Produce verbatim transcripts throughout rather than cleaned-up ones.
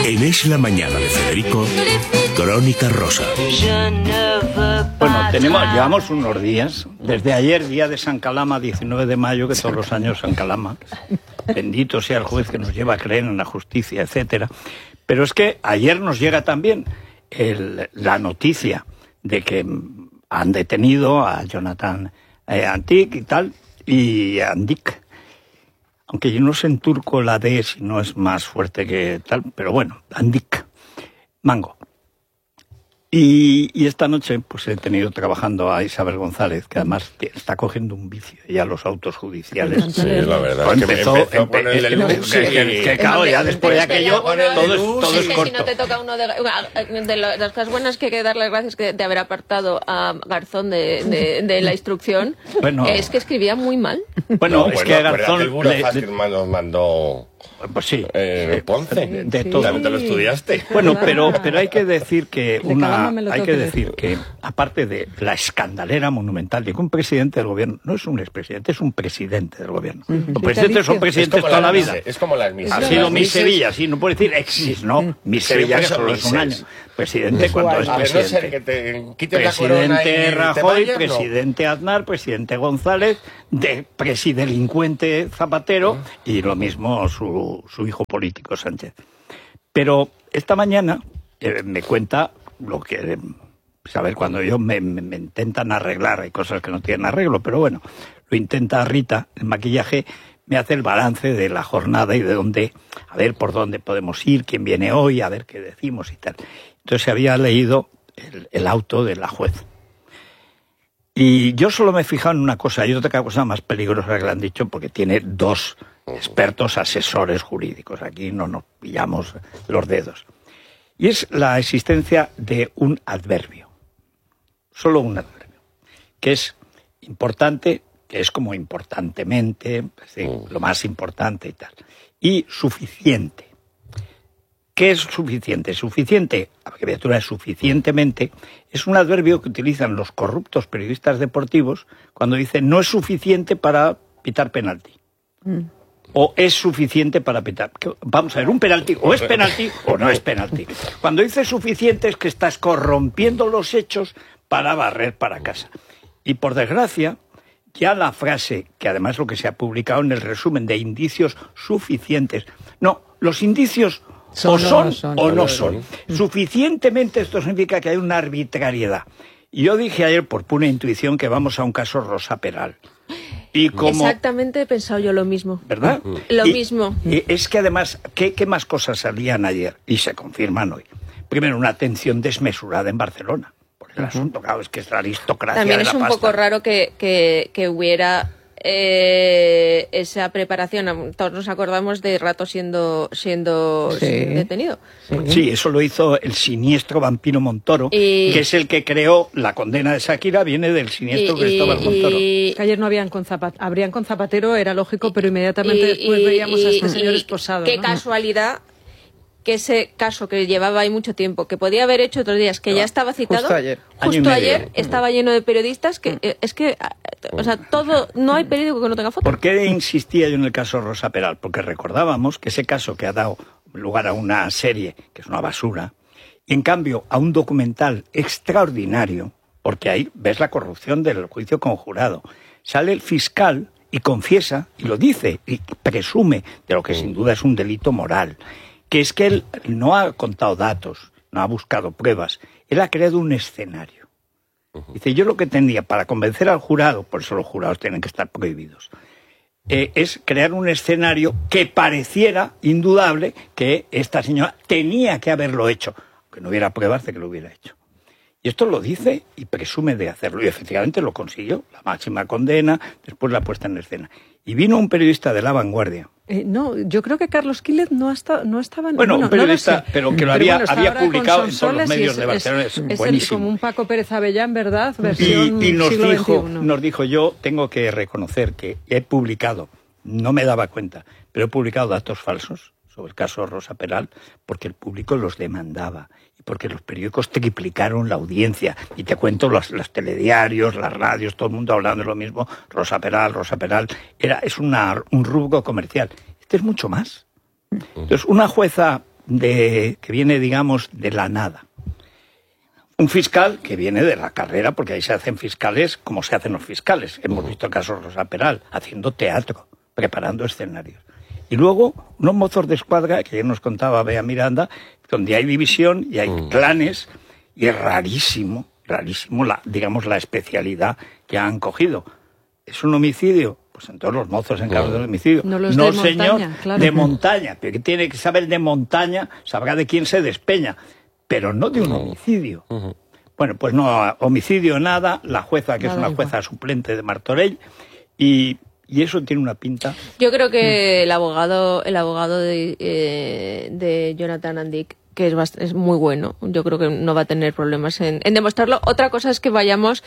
En Es la Mañana de Federico, Crónica Rosa. Bueno, tenemos, llevamos unos días, desde ayer, día de San Calama, diecinueve de mayo, que todos los años San Calama, bendito sea el juez que nos lleva a creer en la justicia, etcétera. Pero es que ayer nos llega también el, la noticia de que han detenido a Jonathan eh, Antic y tal, y Andic. Aunque yo no sé en turco la D si no es más fuerte que tal, pero bueno, Andic, Mango. Y, y esta noche pues he tenido trabajando a Isabel González, que además está cogiendo un vicio ya los autos judiciales. Sí, la verdad. Pues es que empezó, empezó empe, con el de luz, que, que, que, que claro, ya después de aquello todo es, todo es que corto. si no te toca uno de, de las cosas buenas que hay que dar las gracias que de haber apartado a Garzón de, de, de la instrucción, bueno, es que escribía muy mal. Bueno, no, es bueno, que Garzón el burofax que nos mandó pues sí, eh, Ponce, de, de todo. También te lo estudiaste. Bueno, pero pero hay que decir que una hay que decir que aparte de la escandalera monumental de que un presidente del gobierno no es un expresidente, es un presidente del gobierno. Uh-huh. Los presidentes son presidentes toda la vida. Es como las misas. Ha sido mi Sevilla, sí, no puede decir exis, no. Mi Sevilla que solo es un año. Presidente cuando es presidente. Que te quites presidente la corona y Rajoy, vayas, presidente no. Aznar, presidente González, de presidelincuente Zapatero y lo mismo su, su hijo político Sánchez. Pero esta mañana eh, me cuenta lo que, saber, cuando yo me, me, me intentan arreglar, hay cosas que no tienen arreglo, pero bueno, lo intenta Rita, el maquillaje, me hace el balance de la jornada y de dónde, a ver por dónde podemos ir, quién viene hoy, a ver qué decimos y tal. Entonces había leído el, el auto de la juez. Y yo solo me he fijado en una cosa, hay otra cosa más peligrosa que le han dicho, porque tiene dos expertos asesores jurídicos. Aquí no nos pillamos los dedos. Y es la existencia de un adverbio. Solo un adverbio. Que es importante, que es como importantemente, es decir, lo más importante y tal. Y suficiente. ¿Qué es suficiente? Suficiente, la abreviatura es suficientemente, es un adverbio que utilizan los corruptos periodistas deportivos cuando dicen no es suficiente para pitar penalti. Mm. O es suficiente para pitar. Vamos a ver, un penalti o es penalti o no es penalti. Cuando dices suficiente es que estás corrompiendo los hechos para barrer para casa. Y por desgracia, ya la frase, que además es lo que se ha publicado en el resumen de indicios suficientes. No, los indicios Son, o son, no son o no son. Suficientemente, esto significa que hay una arbitrariedad. Y yo dije ayer, por pura intuición, que vamos a un caso Rosa Peral. Y como, exactamente he pensado yo lo mismo. ¿Verdad? Lo y, mismo. Y es que además, ¿qué, ¿qué más cosas salían ayer? Y se confirman hoy. Primero, una atención desmesurada en Barcelona. Porque el uh-huh. asunto, claro, es que es la aristocracia También de la es un pasta. poco raro que, que, que hubiera... Eh, esa preparación, todos nos acordamos de Rato siendo siendo sí. detenido. Sí. sí, eso lo hizo el siniestro Vampiro Montoro, y... que es el que creó la condena de Shakira, viene del siniestro y, Cristóbal y, Montoro. Y... Ayer no habían con Zapatero, habrían con Zapatero, era lógico, pero inmediatamente y, después veíamos y, a este señor esposado. Qué ¿no? casualidad que ese caso que llevaba ahí mucho tiempo, que podía haber hecho otros días, que no, ya estaba citado, justo ayer, justo ayer estaba lleno de periodistas, que eh, es que, o sea, todo, no hay periódico que no tenga foto. ¿Por qué insistía yo en el caso Rosa Peral? Porque recordábamos que ese caso que ha dado lugar a una serie, que es una basura, y en cambio a un documental extraordinario, porque ahí ves la corrupción del juicio conjurado, sale el fiscal y confiesa, y lo dice, y presume de lo que sin duda es un delito moral, que es que él no ha contado datos, no ha buscado pruebas, él ha creado un escenario. Dice, yo lo que tenía para convencer al jurado, por eso los jurados tienen que estar prohibidos, eh, es crear un escenario que pareciera indudable que esta señora tenía que haberlo hecho, aunque no hubiera pruebas de que lo hubiera hecho. Y esto lo dice y presume de hacerlo, y efectivamente lo consiguió, la máxima condena, después la puesta en escena. Y vino un periodista de La Vanguardia. Eh, no, yo creo que Carlos Quílez no, hasta, no estaba... En, bueno, bueno, un periodista, no lo sé, pero que lo pero había, bueno, había publicado en todos los medios es, de Barcelona, es, es, es buenísimo. El, como un Paco Pérez Avellán, ¿verdad? Versión y, y nos, siglo dijo, veintiuno. nos dijo, yo tengo que reconocer que he publicado, no me daba cuenta, pero he publicado datos falsos sobre el caso Rosa Peral, porque el público los demandaba y porque los periódicos triplicaron la audiencia. Y te cuento los, los telediarios, las radios, todo el mundo hablando de lo mismo. Rosa Peral, Rosa Peral, era, es una, un rubro comercial. Este es mucho más. Entonces, una jueza de, que viene, digamos, de la nada. Un fiscal que viene de la carrera, porque ahí se hacen fiscales como se hacen los fiscales. Hemos visto el caso de Rosa Peral, haciendo teatro, preparando escenarios. Y luego, unos mozos de escuadra, que ya nos contaba Bea Miranda, donde hay división y hay mm. clanes, y es rarísimo, rarísimo, la, digamos, la especialidad que han cogido. ¿Es un homicidio? Pues entonces los mozos se encargan del homicidio. No, los no de señor, montaña, claro. de montaña. Pero que tiene que saber de montaña, sabrá de quién se despeña, pero no de un homicidio. Uh-huh. Bueno, pues no, homicidio nada, la jueza, que nada es una igual. Jueza suplente de Martorell, y... Y eso tiene una pinta. Yo creo que el abogado, el abogado de, eh, de Jonathan Andic, que es, bast- es muy bueno, yo creo que no va a tener problemas en, en demostrarlo. Otra cosa es que vayamos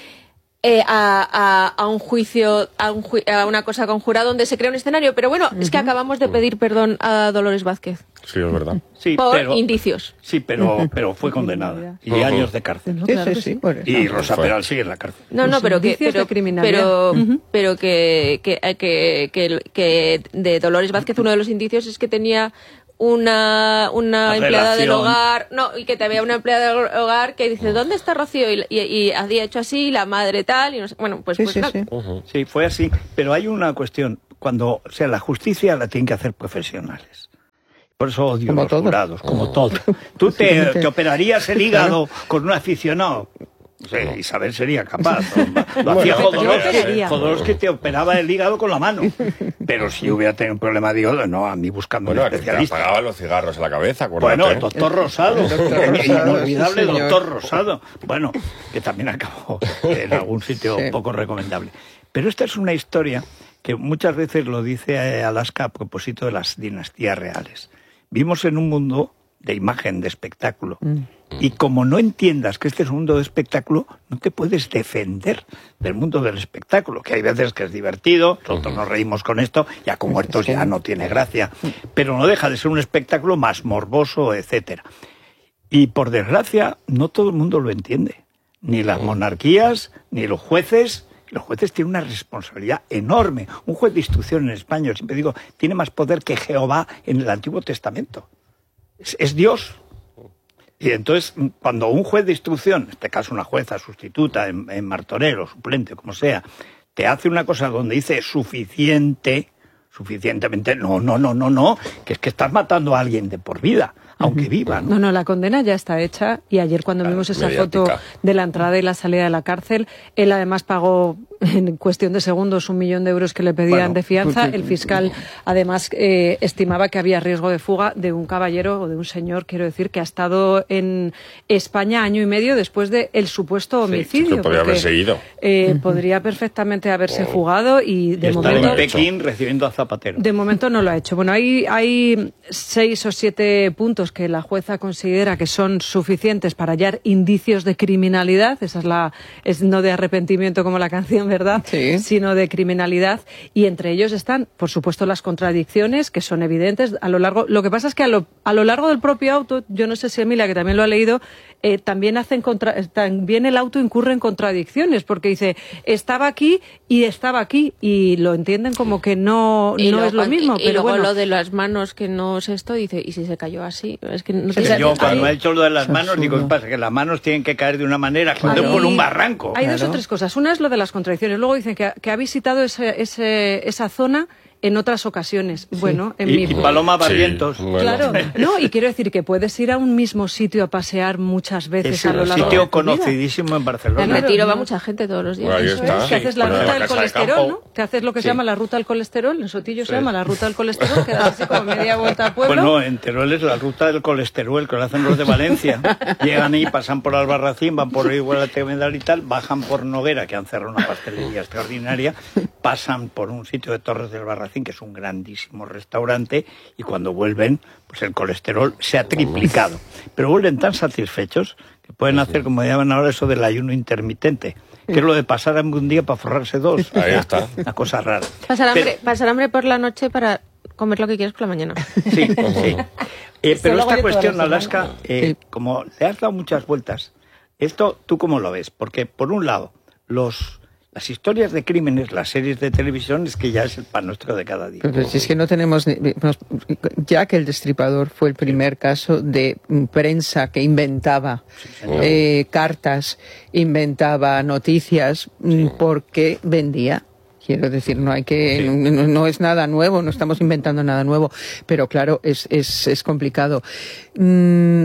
eh, a, a, a un juicio, a, un ju- a una cosa conjurada donde se crea un escenario. Pero bueno, uh-huh. es que acabamos de pedir perdón a Dolores Vázquez. Sí, es verdad. Sí, por pero, indicios. Sí, pero, pero fue condenada. Y uh-huh. años de cárcel. No, claro sí, sí, sí. Y Rosa Peral sigue en la cárcel. No, no, pero que, pero, pero, uh-huh. pero que, que, que, que, que de Dolores Vázquez uno de los indicios es que tenía una, una empleada del hogar, no, y que te había una empleada del hogar que dice, ¿dónde está Rocío? Y, y, y había hecho así, la madre tal, y no sé, bueno, pues, sí, pues sí, no. sí. Uh-huh. Sí, fue así. Pero hay una cuestión, cuando, o sea, la justicia la tienen que hacer profesionales. Por eso odio como los todo. Jurados, como uh-huh. todo. Tú te, te operarías el hígado con un aficionado. Sí, Isabel sería capaz. Lo, lo hacía Jodorowsky, Jodorowsky te operaba el hígado con la mano. Pero si hubiera tenido un problema de hígado, no, a mí buscando bueno, un especialista. Bueno, apagaba los cigarros en la cabeza, acuérdate. Bueno, el doctor Rosado, el inolvidable sí, doctor Rosado. Bueno, que también acabó en algún sitio sí. poco recomendable. Pero esta es una historia que muchas veces lo dice Alaska a propósito de las dinastías reales. Vivimos en un mundo de imagen, de espectáculo. Mm. Y como no entiendas que este es un mundo de espectáculo, no te puedes defender del mundo del espectáculo, que hay veces que es divertido, nosotros nos reímos con esto, ya con muertos ya no tiene gracia, pero no deja de ser un espectáculo más morboso, etcétera. Y por desgracia, no todo el mundo lo entiende. Ni las monarquías, ni los jueces. Los jueces tienen una responsabilidad enorme. Un juez de instrucción en España, siempre digo, tiene más poder que Jehová en el Antiguo Testamento. Es, es Dios. Y entonces, cuando un juez de instrucción, en este caso una jueza sustituta en, en Martorell o suplente, como sea, te hace una cosa donde dice suficiente, suficientemente, no, no, no, no, no, que es que estás matando a alguien de por vida, aunque viva, ¿no? No, no, la condena ya está hecha y ayer cuando claro, vimos esa mediática. Foto de la entrada y la salida de la cárcel, él además pagó en cuestión de segundos un millón de euros que le pedían bueno, de fianza. El fiscal además eh, estimaba que había riesgo de fuga de un caballero o de un señor, quiero decir, que ha estado en España año y medio después del de supuesto homicidio. Sí, que podría porque, haber seguido. Eh, podría perfectamente haberse oh. fugado y de y momento... en Pekín recibiendo a Zapatero. De momento no lo ha hecho. Bueno, hay, hay seis o siete puntos que la jueza considera que son suficientes para hallar indicios de criminalidad. Esa es la... es no de arrepentimiento como la canción, ¿verdad? Sí. Sino de criminalidad. Y entre ellos están, por supuesto, las contradicciones, que son evidentes a lo largo... Lo que pasa es que a lo, a lo largo del propio auto, yo no sé si Emilia, que también lo ha leído, eh, también hacen contra, también el auto incurre en contradicciones, porque dice, estaba aquí y estaba aquí, y lo entienden como que no, no luego, es lo mismo. Y, pero y luego bueno. Lo de las manos, que no es esto, dice, ¿y si se cayó así? Es que no sí, te yo cuando he hecho lo de las manos, digo, ¿qué pasa? Que las manos tienen que caer de una manera, claro. por un barranco. Hay claro. dos o tres cosas. Una es lo de las contradicciones. Luego dicen que, que ha visitado ese, ese, esa zona en otras ocasiones. Sí. Bueno, en y, mi... y Paloma Barrientos. Sí, bueno. Claro, no, y quiero decir que puedes ir a un mismo sitio a pasear muchas veces es a lo largo de tu vida. Es un sitio conocidísimo en Barcelona. En Retiro va mucha gente todos los días. Ahí Eso está. es, que haces la Sí, ruta bueno, del colesterol, ¿no? Que haces lo que sí. se llama la ruta del colesterol. En Sotillo sí. se llama la ruta del colesterol, que das así como media vuelta al pueblo. Bueno, en Teruel es la ruta del colesterol, que lo hacen los de Valencia. Llegan ahí, pasan por Albarracín, van por igual a Temedal y tal, bajan por Noguera, que han cerrado una pastelería extraordinaria, pasan por un sitio de Torres del Albarracín, que es un grandísimo restaurante, y cuando vuelven, pues el colesterol se ha triplicado. Pero vuelven tan satisfechos que pueden hacer, como llaman ahora, eso del ayuno intermitente, que es lo de pasar hambre un día para forrarse dos. Ahí está. Una cosa rara. Pasar hambre, pero, pasar hambre por la noche para comer lo que quieres por la mañana. Sí, sí. Eh, pero esta cuestión, Alaska, eh, como le has dado muchas vueltas, esto, ¿tú cómo lo ves? Porque, por un lado, los... las historias de crímenes, las series de televisión, es que ya es el pan nuestro de cada día. Pero si es que no tenemos... Jack el Destripador fue el primer caso de prensa que inventaba sí, eh, cartas, inventaba noticias, sí. porque vendía. Quiero decir, no hay que, sí. no, no es nada nuevo, no estamos inventando nada nuevo, pero claro, es, es, es complicado. Mm,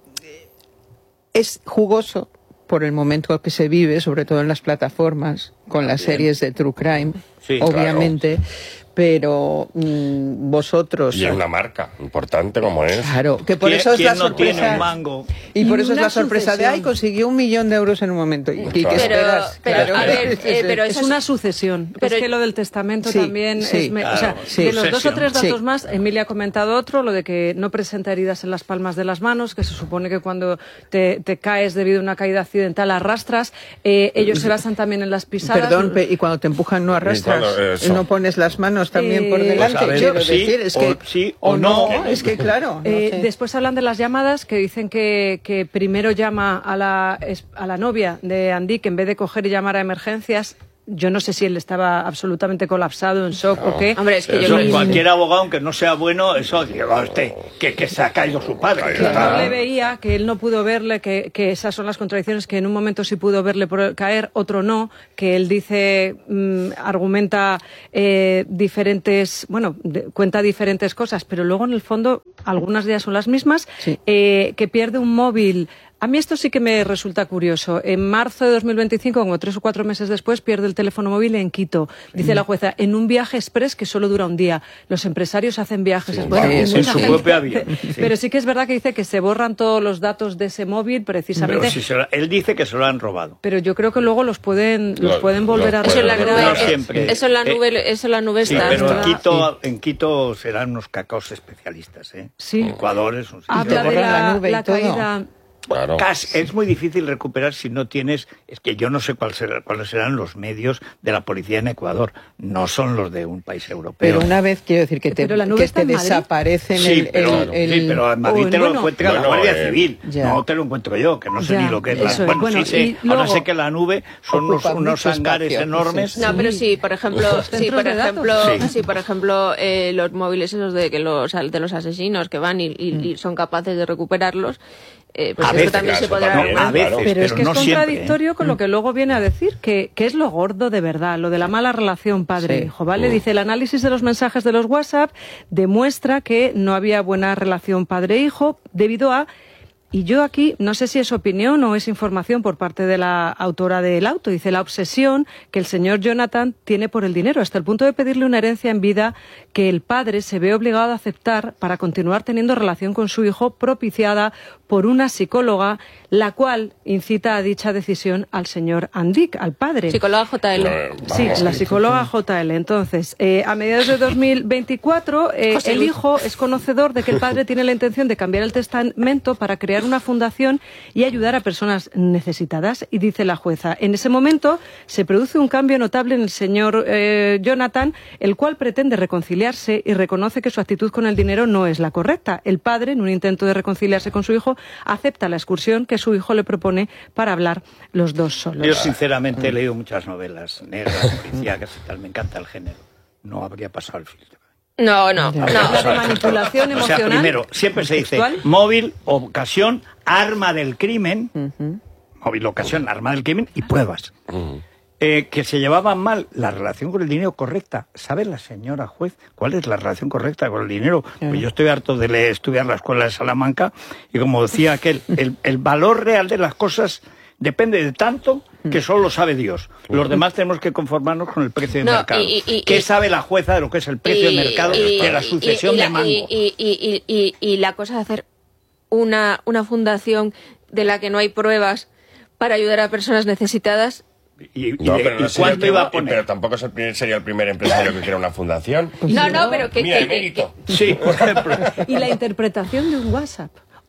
es jugoso por el momento que se vive, sobre todo en las plataformas, con las Bien. series de True Crime, sí, obviamente, claro. pero mmm, vosotros... Y es una marca importante como es. Claro, que por eso es la no sorpresa... Tiene un mango? Y por eso es la sorpresa de, ay, consiguió un millón de euros en un momento. ¿Y, y qué pero, esperas? Pero, claro. a ver, eh, pero es una sucesión. Pero es que lo del testamento sí, también sí, es... Me, claro, o sea, sí, de los dos o tres datos sí. más, Emilia ha comentado otro, lo de que no presenta heridas en las palmas de las manos, que se supone que cuando te, te caes debido a una caída accidental arrastras. Eh, ellos se basan también en las pisadas. Perdón, y cuando te empujan no arrastras, no pones las manos también eh, por delante. Pues a ver, quiero sí, decir, es que... O, sí, o, o no. no. Es que claro. No eh, sé. Después hablan de las llamadas, que dicen que, que primero llama a la, a la novia de Andy, que en vez de coger y llamar a emergencias... Yo no sé si él estaba absolutamente colapsado, en shock no. o qué. Hombre, es que eso, yo cualquier abogado, aunque no sea bueno, eso diga usted que, que se ha caído su padre. Que no le veía, que él no pudo verle, que, que esas son las contradicciones, que en un momento sí pudo verle por caer, otro no, que él dice, mmm, argumenta eh, diferentes, bueno, de, cuenta diferentes cosas, pero luego en el fondo algunas de ellas son las mismas, sí. eh, que pierde un móvil. A mí esto sí que me resulta curioso. En marzo de dos mil veinticinco, como tres o cuatro meses después, pierde el teléfono móvil en Quito. Dice mm. la jueza, en un viaje express que solo dura un día. Los empresarios hacen viajes sí, express. Bueno, en su gente, propio avión. Sí. Pero sí que es verdad que dice que se borran todos los datos de ese móvil precisamente. Pero si se lo, él dice que se lo han robado. Pero yo creo que luego los pueden, los, los pueden volver los a... Eso en la nube, no siempre. Eso en la nube, eh, eso en la nube sí, está. pero ¿verdad? en Quito, en Quito serán unos cacaos especialistas, ¿eh? Sí. Ecuador es un sitio. Habla de la, la, nube la caída... Claro. Casi, es muy difícil recuperar si no tienes... Es que yo no sé cuál será, cuáles serán los medios de la policía en Ecuador. No son los de un país europeo. Pero una vez, quiero decir, que te, que te desaparecen sí, el, pero, el, el... Sí, pero en Madrid oh, te bueno, lo encuentra bueno, la Guardia eh, Civil. Ya. No te lo encuentro yo, que no sé ya, ni lo que es. La, es. bueno, bueno, sí sé, luego, ahora sé que la nube son unos, unos hangares espacio, enormes. sí. No, pero sí, por ejemplo, sí, por ejemplo, sí. sí, por ejemplo, eh, los móviles esos de que los de los asesinos que van y, y, mm. y son capaces de recuperarlos. Eh, pues a esto veces, también claro, se podrá también, a veces, pero, pero es que no es contradictorio siempre, ¿eh? con lo que luego viene a decir, que, que es lo gordo de verdad, lo de la mala relación padre-hijo, ¿vale? Mm. Dice, el análisis de los mensajes de los WhatsApp demuestra que no había buena relación padre-hijo debido a... Y yo aquí, no sé si es opinión o es información por parte de la autora del auto, dice la obsesión que el señor Jonathan tiene por el dinero, hasta el punto de pedirle una herencia en vida que el padre se ve obligado a aceptar para continuar teniendo relación con su hijo, propiciada por una psicóloga, la cual incita a dicha decisión al señor Andic, al padre. Psicóloga J L. Sí, la psicóloga J L. Entonces, eh, a mediados de dos mil veinticuatro, eh, el hijo es conocedor de que el padre tiene la intención de cambiar el testamento para crear una fundación y ayudar a personas necesitadas. Y dice la jueza, en ese momento se produce un cambio notable en el señor eh, Jonathan, el cual pretende reconciliarse y reconoce que su actitud con el dinero no es la correcta. El padre, en un intento de reconciliarse con su hijo, acepta la excursión que su hijo le propone para hablar los dos solos. Yo sinceramente he leído muchas novelas negras, policíacas y tal, me encanta el género. No habría pasado el filtro. No, no, no. La de manipulación emocional. O sea, primero, siempre se dice ¿Textual? móvil, ocasión, arma del crimen, Uh-huh. móvil, ocasión, arma del crimen y pruebas. Uh-huh. Eh, que se llevaban mal la relación con el dinero correcta. ¿Sabe la señora juez cuál es la relación correcta con el dinero? Uh-huh. Pues yo estoy harto de leer, estudiar en la escuela de Salamanca y como decía aquel, el, el valor real de las cosas depende de tanto que solo sabe Dios. Los demás tenemos que conformarnos con el precio de no, mercado. Y, y, ¿Qué y, sabe la jueza de lo que es el precio y, de mercado y, de la sucesión y, y, de mango? Y, y, y, y, y la cosa de hacer una, una fundación de la que no hay pruebas para ayudar a personas necesitadas... ¿Y, y, no, de, pero, no ¿y cuánto iba a poner? Pero tampoco es el primer, sería el primer empresario que quiera una fundación. No, no, pero que... Mira, que, el mérito. Sí, por ejemplo. Y la interpretación de un WhatsApp.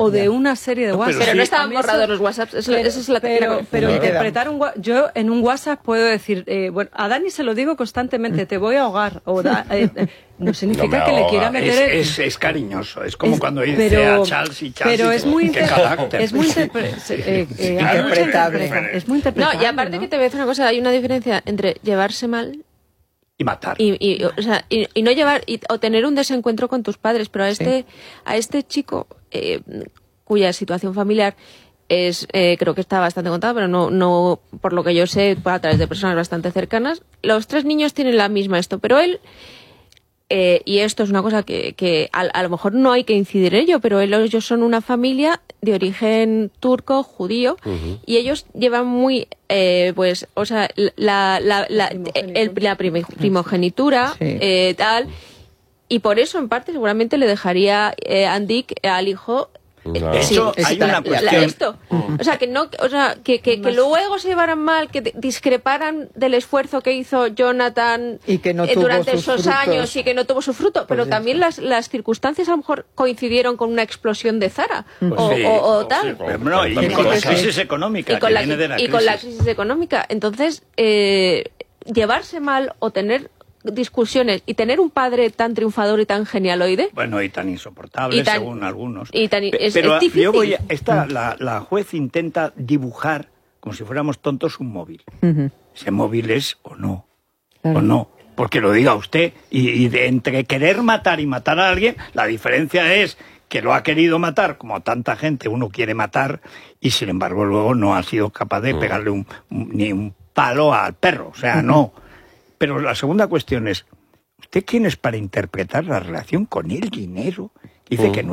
o de una serie de no, WhatsApp. Pero, pero sí, no estaban borrados los WhatsApps. Es, pero, esa es la pero, pero interpretar un WhatsApp... Yo en un WhatsApp puedo decir... Eh, bueno, a Dani se lo digo constantemente, te voy a ahogar. O da, eh, eh, no significa no que le quiera meter... Es, es, es cariñoso. Es como es, cuando dice pero, a Charles y Charles... Pero es muy, inter es muy interpretable. Eh, eh, interpretable. Es muy interpretable. No, y aparte, ¿no? Que te voy a decir una cosa. Hay una diferencia entre llevarse mal... Y matar. Y, y, o, sea, y, y no llevar, y, o tener un desencuentro con tus padres, pero a este, sí. a este chico, eh, cuya situación familiar es, eh, creo que está bastante contada, pero no, no, por lo que yo sé, a través de personas bastante cercanas, los tres niños tienen la misma esto, pero él, eh, y esto es una cosa que, que a, a lo mejor no hay que incidir en ello, pero él, ellos son una familia de origen turco, judío, uh-huh. y ellos llevan muy, eh, pues, o sea, la, la, la, el, la primogenitura, sí. eh, tal, y por eso, en parte, seguramente le dejaría eh, Andik al hijo. Claro. Eso sí, hay la, una cuestión. La, esto. Uh-huh. O sea, que no, o sea, que, que, que luego se llevaran mal, que discreparan del esfuerzo que hizo Jonathan y que no eh, durante esos frutos. años y que no tuvo su fruto, pero pues también las, las circunstancias a lo mejor coincidieron con una explosión de Zara pues o, sí, o, o, o tal. Sí, no, y, y con la crisis económica. Y con, que la, viene de la y crisis. con la crisis económica. Entonces, eh, llevarse mal o tener discusiones y tener un padre tan triunfador y tan genialoide, bueno, y tan insoportable y tan, según algunos, y tan, es, pero es difícil. Yo voy a, esta, la, la juez intenta dibujar como si fuéramos tontos un móvil. Uh-huh. Ese móvil es o no, claro. o no, porque lo diga usted, y, y de entre querer matar y matar a alguien, la diferencia es que lo ha querido matar, como tanta gente uno quiere matar, y sin embargo luego no ha sido capaz de pegarle un, un, ni un palo al perro, o sea, uh-huh. no. Pero la segunda cuestión es, ¿usted quién es para interpretar la relación con el dinero? Dice uh-huh. que no